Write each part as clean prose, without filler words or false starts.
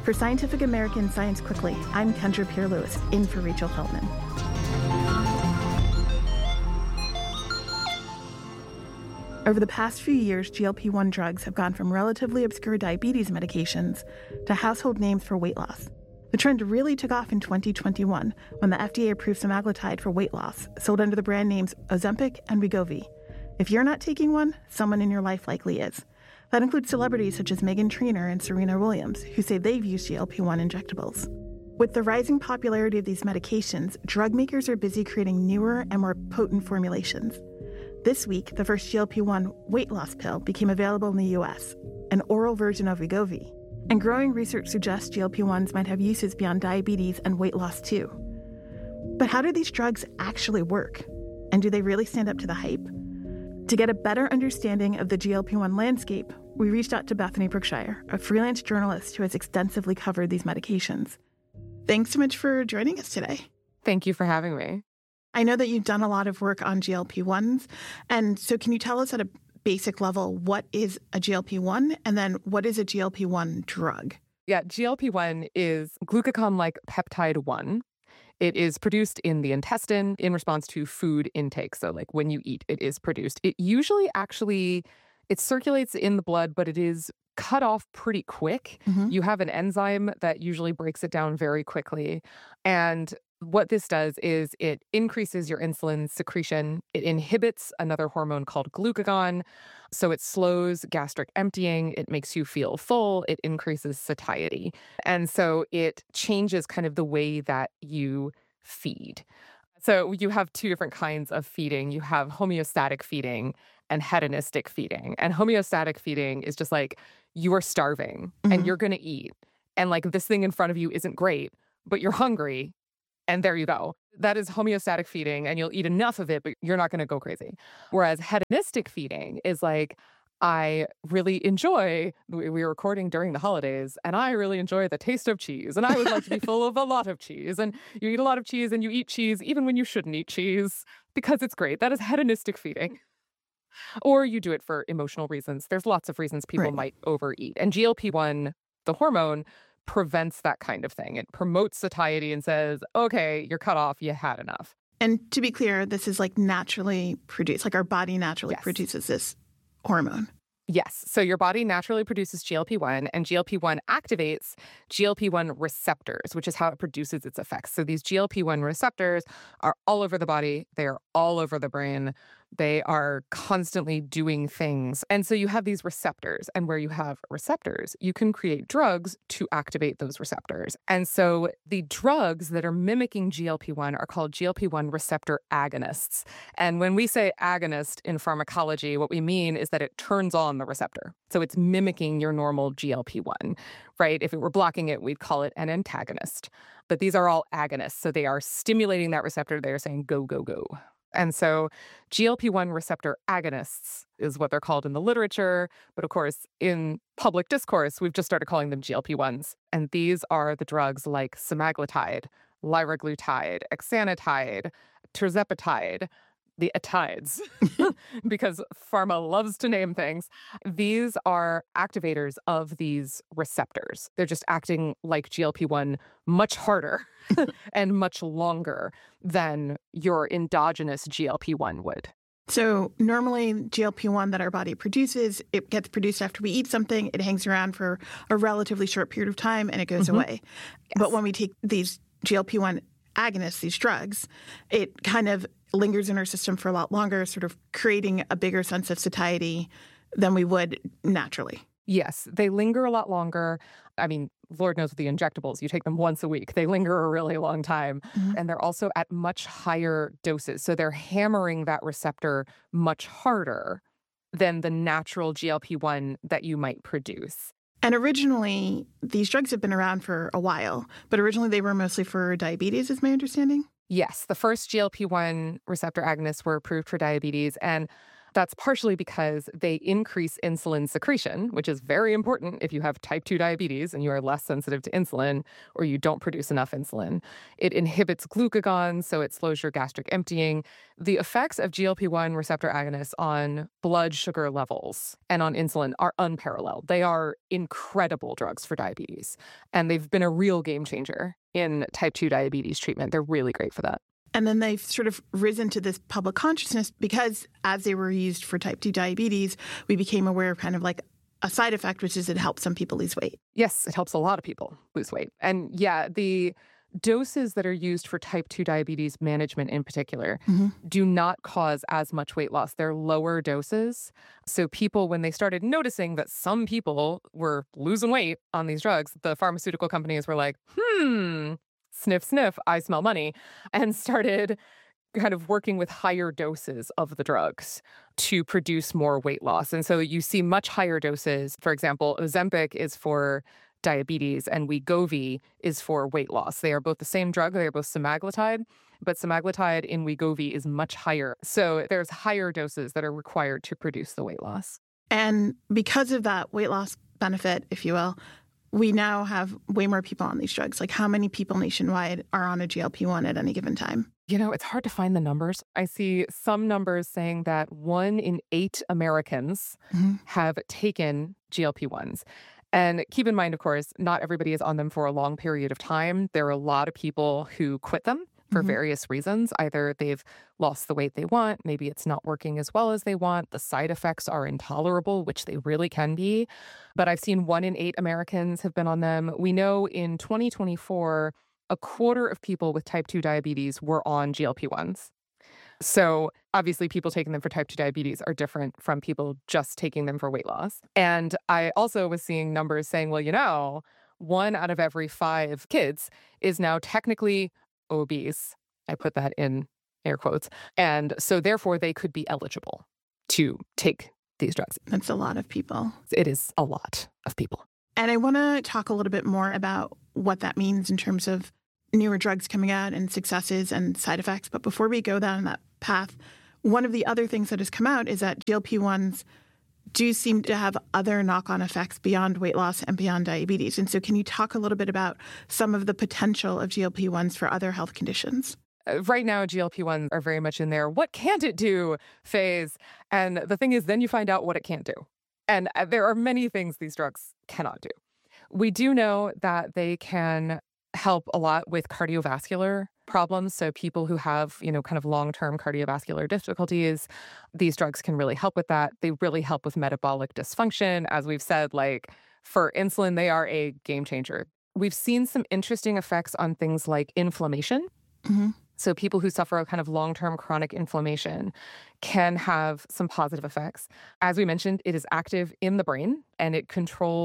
For Scientific American Science Quickly, I'm Kendra Pierre-Lewis, in for Rachel Feldman. Over the past few years, GLP-1 drugs have gone from relatively obscure diabetes medications to household names for weight loss. The trend really took off in 2021 when the FDA approved semaglutide for weight loss, sold under the brand names Ozempic and Wegovy. If you're not taking one, someone in your life likely is. That includes celebrities such as Meghan Trainor and Serena Williams, who say they've used GLP-1 injectables. With the rising popularity of these medications, drug makers are busy creating newer and more potent formulations. This week, the first GLP-1 weight loss pill became available in the U.S., an oral version of Wegovy. And growing research suggests GLP-1s might have uses beyond diabetes and weight loss too. But how do these drugs actually work? And do they really stand up to the hype? To get a better understanding of the GLP-1 landscape, we reached out to Bethany Brookshire, a freelance journalist who has extensively covered these medications. Thanks so much for joining us today. Thank you for having me. I know that you've done a lot of work on GLP-1s, and so can you tell us at a basic level, what is a GLP-1 and then what is a GLP-1 drug? Yeah, GLP-1 is glucagon-like peptide 1. It is produced in the intestine in response to food intake. So like when you eat, it is produced. It usually it circulates in the blood, but it is cut off pretty quick. Mm-hmm. You have an enzyme that usually breaks it down very quickly. And what this does is it increases your insulin secretion. It inhibits another hormone called glucagon. So it slows gastric emptying. It makes you feel full. It increases satiety. And so it changes kind of the way that you feed. So you have two different kinds of feeding. You have homeostatic feeding and hedonistic feeding. And homeostatic feeding is just like you are starving and you're going to eat. And like this thing in front of you isn't great, but you're hungry. And there you go. That is homeostatic feeding, and you'll eat enough of it, but you're not going to go crazy. Whereas hedonistic feeding is like, I really enjoy, we were recording during the holidays, and I really enjoy the taste of cheese, and I would like to be full of a lot of cheese. And you eat a lot of cheese, and you eat cheese even when you shouldn't eat cheese, because it's great. That is hedonistic feeding. Or you do it for emotional reasons. There's lots of reasons people might overeat. And GLP-1, the hormone, prevents that kind of thing. It promotes satiety and says, okay, you're cut off, you had enough. And to be clear, this is like naturally produced, like our body naturally produces this hormone. Yes. So your body naturally produces GLP-1, and GLP-1 activates GLP-1 receptors, which is how it produces its effects. So these GLP-1 receptors are all over the body. They are all over the brain. They are constantly doing things. And so you have these receptors, and where you have receptors, you can create drugs to activate those receptors. And so the drugs that are mimicking GLP-1 are called GLP-1 receptor agonists. And when we say agonist in pharmacology, what we mean is that it turns on the receptor. So it's mimicking your normal GLP-1, right? If it were blocking it, we'd call it an antagonist. But these are all agonists. So they are stimulating that receptor. They are saying, go, go, go. And so GLP-1 receptor agonists is what they're called in the literature. But of course, in public discourse, we've just started calling them GLP-1s. And these are the drugs like semaglutide, liraglutide, exenatide, tirzepatide, the atides, because pharma loves to name things. These are activators of these receptors. They're just acting like GLP-1 much harder and much longer than your endogenous GLP-1 would. So normally GLP-1 that our body produces, it gets produced after we eat something. It hangs around for a relatively short period of time and it goes away. Yes. But when we take these GLP-1 agonists, these drugs, it kind of lingers in our system for a lot longer, sort of creating a bigger sense of satiety than we would naturally. Yes, they linger a lot longer. I mean, Lord knows with the injectables, you take them once a week. They linger a really long time. And they're also at much higher doses. So they're hammering that receptor much harder than the natural GLP-1 that you might produce. And originally, these drugs have been around for a while, but originally they were mostly for diabetes, is my understanding? Yes, the first GLP-1 receptor agonists were approved for diabetes. And That's partially because they increase insulin secretion, which is very important if you have type 2 diabetes and you are less sensitive to insulin or you don't produce enough insulin. It inhibits glucagon, so it slows your gastric emptying. The effects of GLP-1 receptor agonists on blood sugar levels and on insulin are unparalleled. They are incredible drugs for diabetes, and they've been a real game changer in type 2 diabetes treatment. They're really great for that. And then they've sort of risen to this public consciousness because as they were used for type 2 diabetes, we became aware of kind of like a side effect, which is it helps some people lose weight. Yes, it helps a lot of people lose weight. And yeah, the doses that are used for type 2 diabetes management in particular do not cause as much weight loss. They're lower doses. So people, when they started noticing that some people were losing weight on these drugs, the pharmaceutical companies were like, sniff, sniff, I smell money, and started kind of working with higher doses of the drugs to produce more weight loss. And so you see much higher doses. For example, Ozempic is for diabetes and Wegovy is for weight loss. They are both the same drug. They are both semaglutide, but semaglutide in Wegovy is much higher. So there's higher doses that are required to produce the weight loss. And because of that weight loss benefit, if you will, we now have way more people on these drugs. Like how many people nationwide are on a GLP-1 at any given time? You know, it's hard to find the numbers. I see some numbers saying that 1 in 8 Americans have taken GLP-1s. And keep in mind, of course, not everybody is on them for a long period of time. There are a lot of people who quit them for various reasons. Either they've lost the weight they want, maybe it's not working as well as they want, the side effects are intolerable, which they really can be. But I've seen 1 in 8 Americans have been on them. We know in 2024, a quarter of people with type 2 diabetes were on GLP-1s. So obviously people taking them for type 2 diabetes are different from people just taking them for weight loss. And I also was seeing numbers saying, well, you know, 1 out of every 5 kids is now technically obese. I put that in air quotes. And so therefore they could be eligible to take these drugs. That's a lot of people. It is a lot of people. And I want to talk a little bit more about what that means in terms of newer drugs coming out and successes and side effects. But before we go down that path, one of the other things that has come out is that GLP-1s do seem to have other knock-on effects beyond weight loss and beyond diabetes. And so can you talk a little bit about some of the potential of GLP-1s for other health conditions? Right now, GLP-1s are very much in their what can't it do phase. And the thing is, then you find out what it can't do. And there are many things these drugs cannot do. We do know that they can help a lot with cardiovascular problems. So people who have, kind of long-term cardiovascular difficulties, these drugs can really help with that. They really help with metabolic dysfunction. As we've said, like for insulin, they are a game changer. We've seen some interesting effects on things like inflammation. So people who suffer a kind of long-term chronic inflammation can have some positive effects. As we mentioned, it is active in the brain and it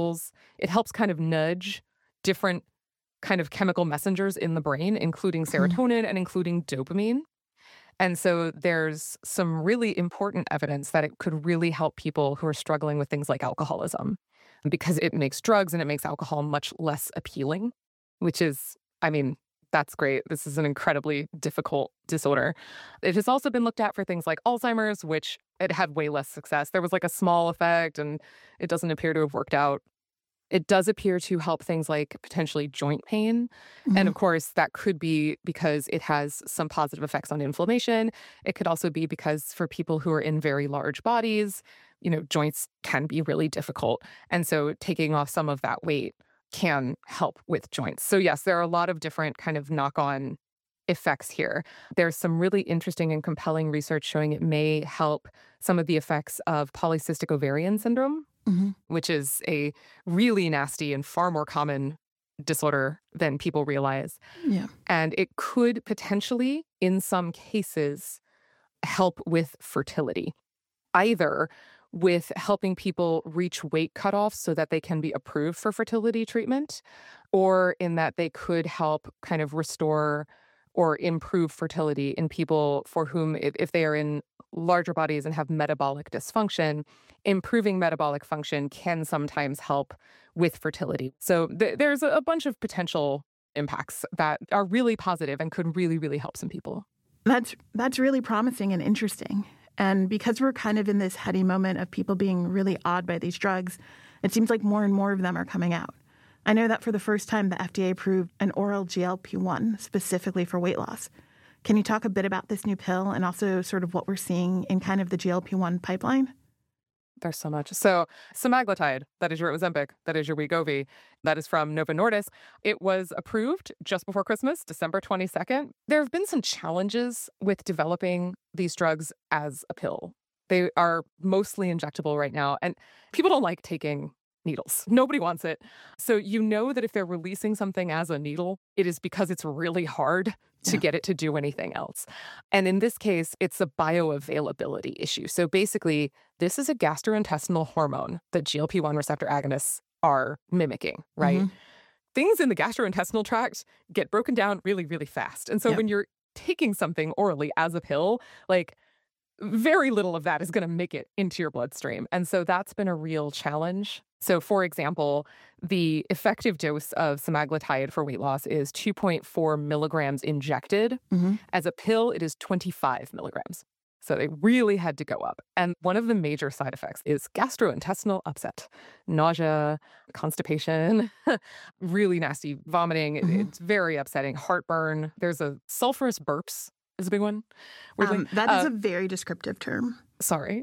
helps kind of nudge different kind of chemical messengers in the brain, including serotonin and including dopamine. And so there's some really important evidence that it could really help people who are struggling with things like alcoholism because it makes drugs and it makes alcohol much less appealing, which is, that's great. This is an incredibly difficult disorder. It has also been looked at for things like Alzheimer's, which it had way less success. There was like a small effect and it doesn't appear to have worked out. It does appear to help things like potentially joint pain. And of course, that could be because it has some positive effects on inflammation. It could also be because for people who are in very large bodies, joints can be really difficult. And so taking off some of that weight can help with joints. So yes, there are a lot of different kind of knock-on effects here. There's some really interesting and compelling research showing it may help some of the effects of polycystic ovarian syndrome, which is a really nasty and far more common disorder than people realize. Yeah. And it could potentially, in some cases, help with fertility, either with helping people reach weight cutoffs so that they can be approved for fertility treatment, or in that they could help kind of restore or improve fertility in people for whom, if they are in larger bodies and have metabolic dysfunction, improving metabolic function can sometimes help with fertility. So there's a bunch of potential impacts that are really positive and could really, really help some people. That's really promising and interesting. And because we're kind of in this heady moment of people being really awed by these drugs, it seems like more and more of them are coming out. I know that for the first time, the FDA approved an oral GLP-1 specifically for weight loss. Can you talk a bit about this new pill and also sort of what we're seeing in kind of the GLP-1 pipeline? There's so much. So semaglutide, that is your Ozempic, that is your Wegovy, that is from Novo Nordisk. It was approved just before Christmas, December 22nd. There have been some challenges with developing these drugs as a pill. They are mostly injectable right now, and people don't like taking needles. Nobody wants it. So you know that if they're releasing something as a needle, it is because it's really hard to get it to do anything else. And in this case, it's a bioavailability issue. So basically, this is a gastrointestinal hormone that GLP-1 receptor agonists are mimicking, right? Mm-hmm. Things in the gastrointestinal tract get broken down really, really fast. And so when you're taking something orally as a pill, like very little of that is going to make it into your bloodstream. And so that's been a real challenge. So, for example, the effective dose of semaglutide for weight loss is 2.4 milligrams injected. Mm-hmm. As a pill, it is 25 milligrams. So they really had to go up. And one of the major side effects is gastrointestinal upset, nausea, constipation, really nasty vomiting. Mm-hmm. It's very upsetting. Heartburn. There's a sulfurous burps is a big one. That is a very descriptive term. Sorry.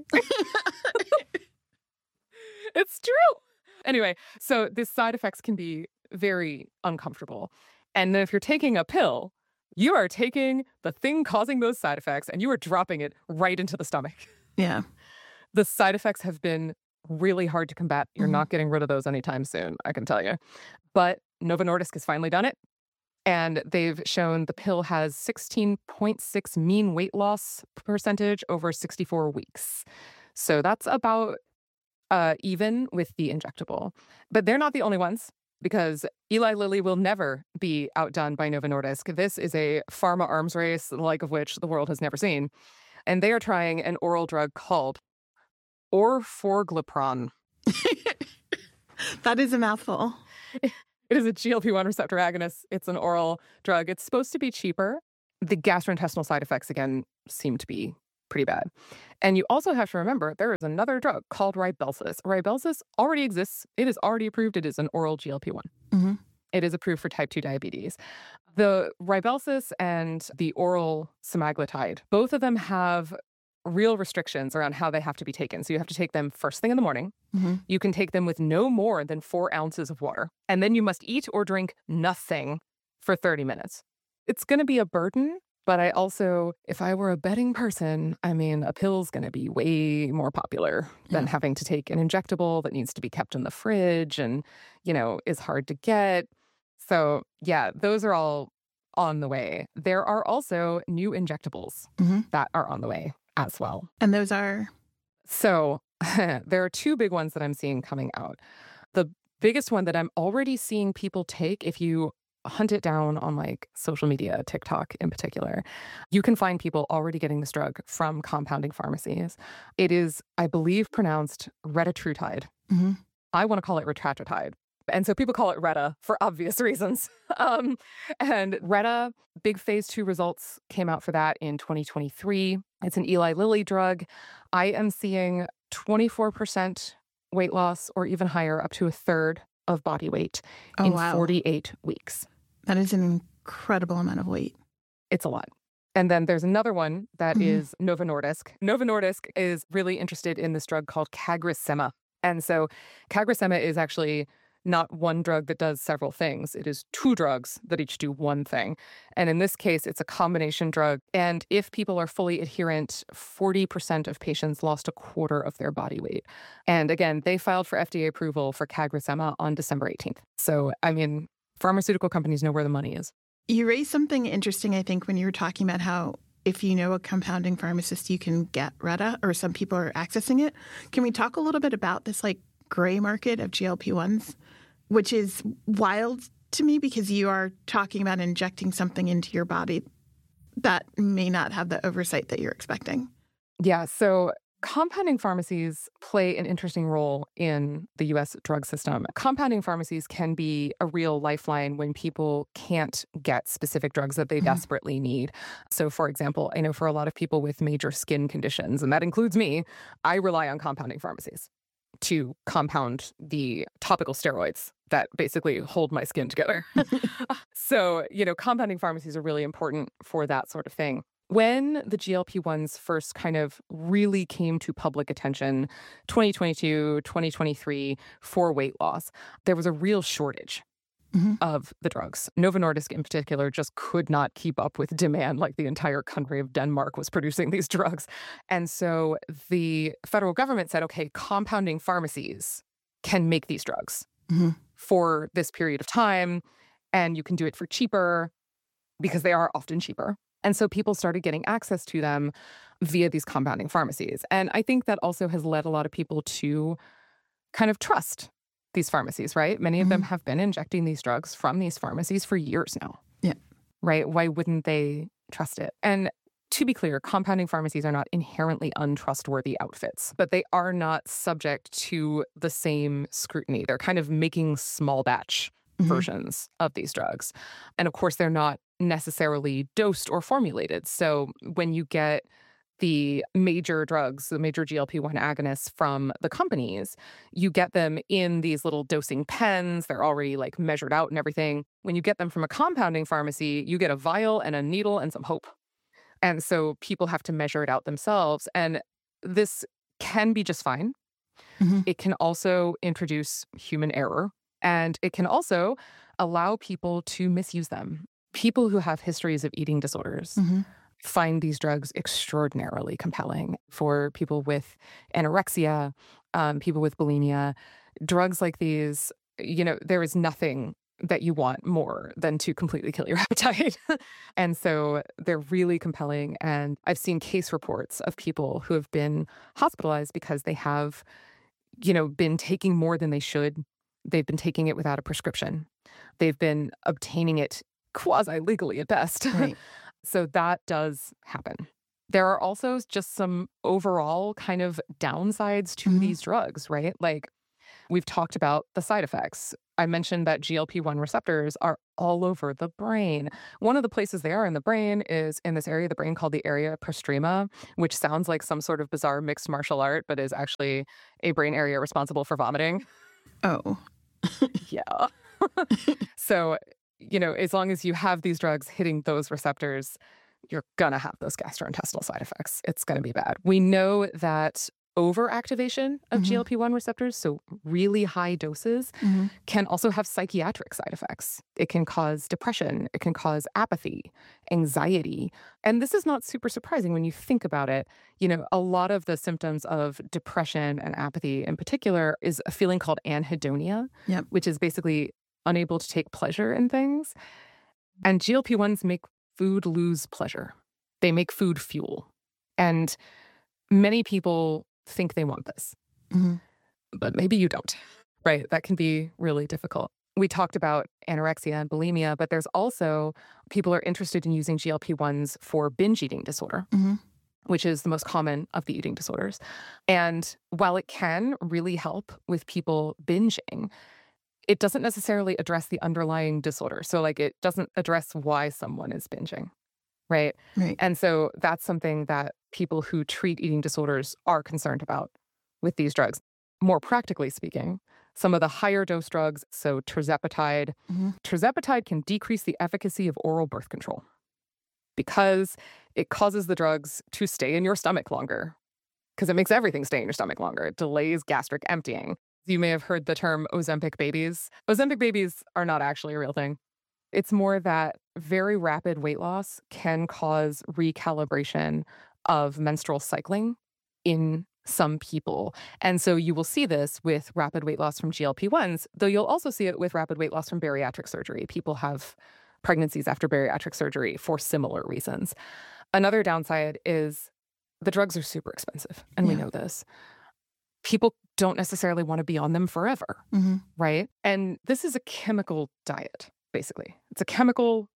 It's true. Anyway, so these side effects can be very uncomfortable. And then if you're taking a pill, you are taking the thing causing those side effects and you are dropping it right into the stomach. Yeah. The side effects have been really hard to combat. You're not getting rid of those anytime soon, I can tell you. But Novo Nordisk has finally done it. And they've shown the pill has 16.6 mean weight loss percentage over 64 weeks. So that's about even with the injectable. But they're not the only ones, because Eli Lilly will never be outdone by Novo Nordisk. This is a pharma arms race, the like of which the world has never seen. And they are trying an oral drug called orforglipron. That is a mouthful. It is a GLP-1 receptor agonist. It's an oral drug. It's supposed to be cheaper. The gastrointestinal side effects, again, seem to be pretty bad. And you also have to remember there is another drug called Rybelsus. Rybelsus already exists. It is already approved. It is an oral GLP-1. Mm-hmm. It is approved for type 2 diabetes. The Rybelsus and the oral semaglutide, both of them have real restrictions around how they have to be taken. So you have to take them first thing in the morning. Mm-hmm. You can take them with no more than 4 ounces of water. And then you must eat or drink nothing for 30 minutes. It's going to be a burden. But I also, if I were a betting person, I mean, a pill's going to be way more popular than having to take an injectable that needs to be kept in the fridge and, is hard to get. So, yeah, those are all on the way. There are also new injectables that are on the way as well. And those are? So there are 2 big ones that I'm seeing coming out. The biggest one that I'm already seeing people take, if you hunt it down on like social media, TikTok in particular, you can find people already getting this drug from compounding pharmacies. It is, I believe, pronounced retatrutide. Mm-hmm. I want to call it retratutide. And so people call it Retta for obvious reasons. And Retta, big phase 2 results came out for that in 2023. It's an Eli Lilly drug. I am seeing 24% weight loss or even higher, up to a third of body weight in 48 weeks. That is an incredible amount of weight. It's a lot. And then there's another one that is Novo Nordisk. Novo Nordisk is really interested in this drug called CagriSema. And so CagriSema is actually not one drug that does several things. It is 2 drugs that each do one thing. And in this case, it's a combination drug. And if people are fully adherent, 40% of patients lost a quarter of their body weight. And again, they filed for FDA approval for CagriSema on December 18th. So, I mean, pharmaceutical companies know where the money is. You raised something interesting, I think, when you were talking about how if you know a compounding pharmacist, you can get Retta, or some people are accessing it. Can we talk a little bit about this like gray market of GLP-1s, which is wild to me because you are talking about injecting something into your body that may not have the oversight that you're expecting? Yeah. So Compounding pharmacies play an interesting role in the US drug system. Compounding pharmacies can be a real lifeline when people can't get specific drugs that they desperately need. So, for example, I know for a lot of people with major skin conditions, and that includes me, I rely on compounding pharmacies to compound the topical steroids that basically hold my skin together. So, compounding pharmacies are really important for that sort of thing. When the GLP-1s first kind of really came to public attention, 2022, 2023, for weight loss, there was a real shortage of the drugs. Novo Nordisk in particular just could not keep up with demand, like the entire country of Denmark was producing these drugs. And so the federal government said, okay, compounding pharmacies can make these drugs for this period of time, and you can do it for cheaper because they are often cheaper. And so people started getting access to them via these compounding pharmacies. And I think that also has led a lot of people to kind of trust these pharmacies, right? Many of them have been injecting these drugs from these pharmacies for years now. Yeah. Right? Why wouldn't they trust it? And to be clear, compounding pharmacies are not inherently untrustworthy outfits, but they are not subject to the same scrutiny. They're kind of making small batch versions of these drugs. And of course, they're not necessarily dosed or formulated. So when you get the major drugs, the major GLP-1 agonists from the companies, you get them in these little dosing pens. They're already like measured out and everything. When you get them from a compounding pharmacy, you get a vial and a needle and some hope. And so people have to measure it out themselves. And this can be just fine. It can also introduce human error. And it can also allow people to misuse them. People who have histories of eating disorders find these drugs extraordinarily compelling. For people with anorexia, people with bulimia, drugs like these, there is nothing that you want more than to completely kill your appetite. And so they're really compelling. And I've seen case reports of people who have been hospitalized because they have, been taking more than they should. They've been taking it without a prescription. They've been obtaining it quasi-legally at best. Right. So that does happen. There are also just some overall kind of downsides to these drugs, right? Like we've talked about the side effects. I mentioned that GLP-1 receptors are all over the brain. One of the places they are in the brain is in this area of the brain called the area postrema, which sounds like some sort of bizarre mixed martial art, but is actually a brain area responsible for vomiting. Oh. Yeah. So, as long as you have these drugs hitting those receptors, you're going to have those gastrointestinal side effects. It's going to be bad. We know that overactivation of GLP-1 receptors, so really high doses, can also have psychiatric side effects. It can cause depression. It can cause apathy, anxiety. And this is not super surprising when you think about it. A lot of the symptoms of depression and apathy in particular is a feeling called anhedonia, which is basically unable to take pleasure in things. And GLP-1s make food lose pleasure. They make food fuel. And many people think they want this, but maybe you don't, right? That can be really difficult. We talked about anorexia and bulimia, but there's also people are interested in using GLP-1s for binge eating disorder, which is the most common of the eating disorders. And while it can really help with people binging, it doesn't necessarily address the underlying disorder. So it doesn't address why someone is binging. Right. And so that's something that people who treat eating disorders are concerned about with these drugs. More practically speaking, some of the higher dose drugs, so tirzepatide, tirzepatide can decrease the efficacy of oral birth control because it causes the drugs to stay in your stomach longer, because it makes everything stay in your stomach longer. It delays gastric emptying. You may have heard the term Ozempic babies. Ozempic babies are not actually a real thing. It's more that very rapid weight loss can cause recalibration of menstrual cycling in some people. And so you will see this with rapid weight loss from GLP-1s, though you'll also see it with rapid weight loss from bariatric surgery. People have pregnancies after bariatric surgery for similar reasons. Another downside is the drugs are super expensive, and we know this. People don't necessarily want to be on them forever, right? And this is a chemical diet. Basically, it's a chemical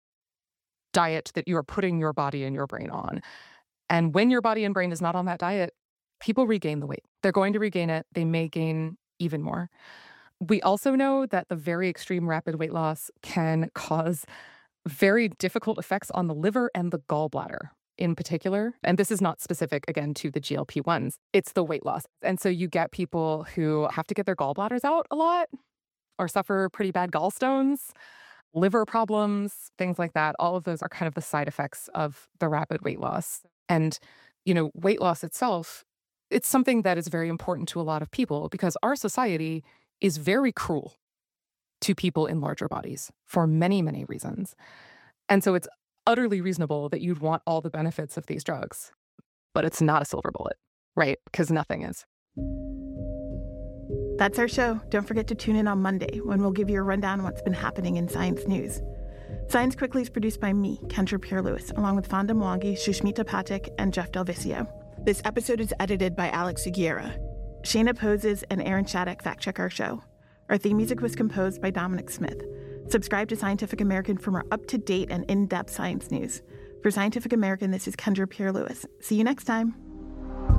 diet that you are putting your body and your brain on. And when your body and brain is not on that diet, people regain the weight. They're going to regain it. They may gain even more. We also know that the very extreme rapid weight loss can cause very difficult effects on the liver and the gallbladder in particular. And this is not specific, again, to the GLP-1s. It's the weight loss. And so you get people who have to get their gallbladders out a lot or suffer pretty bad gallstones, liver problems, things like that. All of those are kind of the side effects of the rapid weight loss. And, weight loss itself, it's something that is very important to a lot of people because our society is very cruel to people in larger bodies for many, many reasons. And so it's utterly reasonable that you'd want all the benefits of these drugs, but it's not a silver bullet, right? Because nothing is. That's our show. Don't forget to tune in on Monday when we'll give you a rundown on what's been happening in science news. Science Quickly is produced by me, Kendra Pierre-Lewis, along with Fonda Mwangi, Shushmita Pathak, and Jeff Del Vicio. This episode is edited by Alex Sugiura. Shayna Poses and Aaron Shattuck fact-check our show. Our theme music was composed by Dominic Smith. Subscribe to Scientific American for more up-to-date and in-depth science news. For Scientific American, this is Kendra Pierre-Lewis. See you next time.